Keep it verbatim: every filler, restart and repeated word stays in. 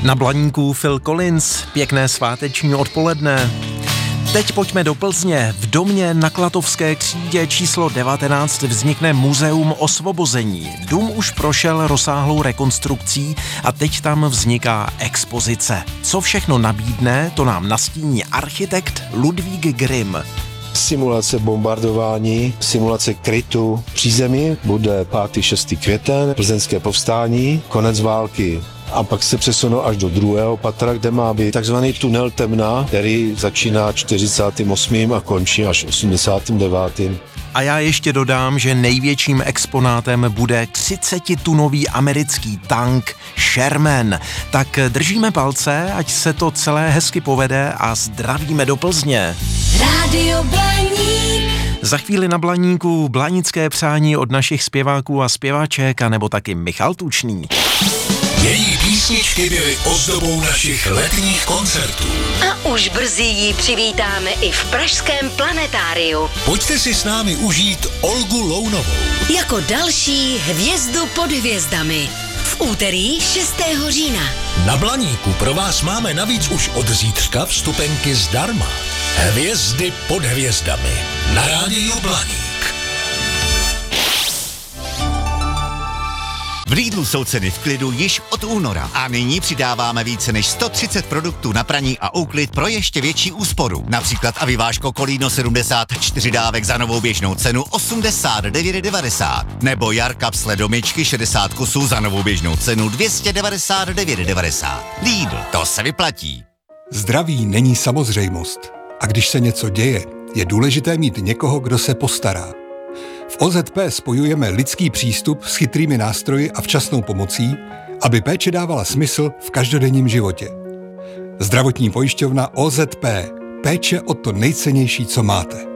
Na Blaníku Phil Collins, pěkné sváteční odpoledne. Teď pojďme do Plzně. V domě na Klatovské křídě číslo devatenáct vznikne Muzeum osvobození. Dům už prošel rozsáhlou rekonstrukcí a teď tam vzniká expozice. Co všechno nabídne, to nám nastíní architekt Ludvík Grimm. Simulace bombardování, simulace krytu přízemí, bude pátý šestý květen, plzeňské povstání, konec války. A pak se přesunou až do druhého patra, kde má být takzvaný tunel temna, který začíná čtyřicátým osmým a končí až osmdesátým devátým A já ještě dodám, že největším exponátem bude třicetitunový americký tank Sherman. Tak držíme palce, ať se to celé hezky povede a zdravíme do Plzně. Rádio Blaník. Za chvíli na Blaníku blanické přání od našich zpěváků a zpěvaček, a nebo taky Michal Tučný. Její písničky byly ozdobou našich letních koncertů. A už brzy ji přivítáme i v pražském Planetáriu. Pojďte si s námi užít Olgu Lounovou. Jako další hvězdu pod hvězdami. V úterý šestého října. Na Blaníku pro vás máme navíc už od zítřka vstupenky zdarma. Hvězdy pod hvězdami. Na rádiu Blaník. V Lidlu jsou ceny v klidu již od února a nyní přidáváme více než sto třicet produktů na praní a úklid pro ještě větší úsporu. Například avivážko Kolíno sedmdesát čtyři dávek za novou běžnou cenu osmdesát devět devadesát nebo Jarkap sledomičky šedesát kusů za novou běžnou cenu dvě stě devadesát devět devadesát. Lidl, to se vyplatí. Zdraví není samozřejmost a když se něco děje, je důležité mít někoho, kdo se postará. V O Z P spojujeme lidský přístup s chytrými nástroji a včasnou pomocí, aby péče dávala smysl v každodenním životě. Zdravotní pojišťovna O Z P. Péče o to nejcennější, co máte.